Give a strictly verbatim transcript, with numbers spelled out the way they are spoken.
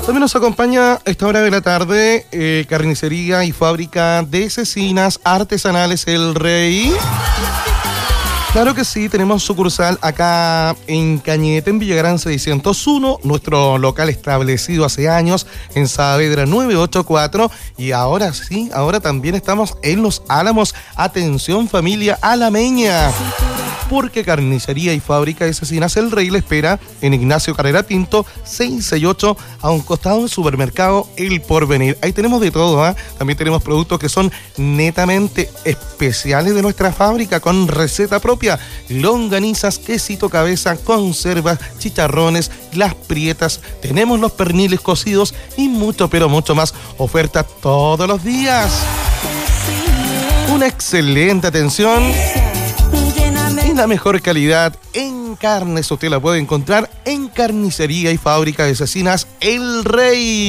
También nos acompaña a esta hora de la tarde eh, Carnicería y Fábrica de Cecinas Artesanales El Rey. Claro que sí, tenemos sucursal acá en Cañete, en Villagrán seiscientos uno, nuestro local establecido hace años en Saavedra novecientos ochenta y cuatro, y ahora sí, ahora también estamos en Los Álamos. Atención familia alameña, porque Carnicería y Fábrica de Cecinas El Rey le espera en Ignacio Carrera Pinto seiscientos sesenta y ocho, a un costado del supermercado El Porvenir. Ahí tenemos de todo, ¿eh? También tenemos productos que son netamente especiales de nuestra fábrica, con receta propia. Longanizas, quesito cabeza, conservas, chicharrones, las prietas, tenemos los perniles cocidos y mucho, pero mucho más. Oferta todos los días. Una excelente atención y la mejor calidad en carnes usted la puede encontrar en Carnicería y Fábrica de Cecinas El Rey.